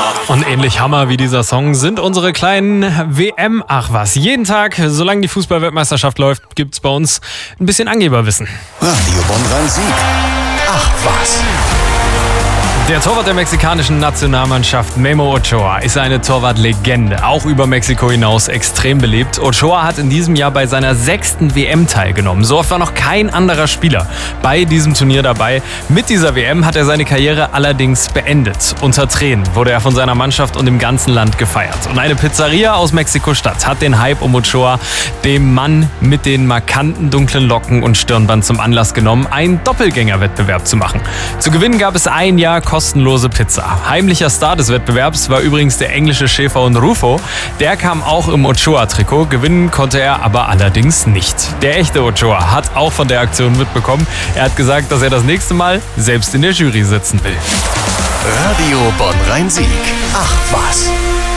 Und ähnlich Hammer wie dieser Song sind unsere kleinen WM-Ach was. Jeden Tag, solange die Fußball-Weltmeisterschaft läuft, gibt's bei uns ein bisschen Angeberwissen. Radio Bonn-Rhein-Sieg. Ach was. Der Torwart der mexikanischen Nationalmannschaft, Memo Ochoa, ist eine Torwartlegende, auch über Mexiko hinaus extrem beliebt. Ochoa hat in diesem Jahr bei seiner 6. WM teilgenommen. So oft war noch kein anderer Spieler bei diesem Turnier dabei. Mit dieser WM hat er seine Karriere allerdings beendet. Unter Tränen wurde er von seiner Mannschaft und dem ganzen Land gefeiert. Und eine Pizzeria aus Mexiko-Stadt hat den Hype um Ochoa, dem Mann mit den markanten dunklen Locken und Stirnband, zum Anlass genommen, einen Doppelgängerwettbewerb zu machen. Zu gewinnen gab es ein Jahr kostenlose Pizza. Heimlicher Star des Wettbewerbs war übrigens der englische Schäferhund Rufo. Der kam auch im Ochoa-Trikot. Gewinnen konnte er aber allerdings nicht. Der echte Ochoa hat auch von der Aktion mitbekommen. Er hat gesagt, dass er das nächste Mal selbst in der Jury sitzen will. Radio Bonn-Rhein-Sieg. Ach was.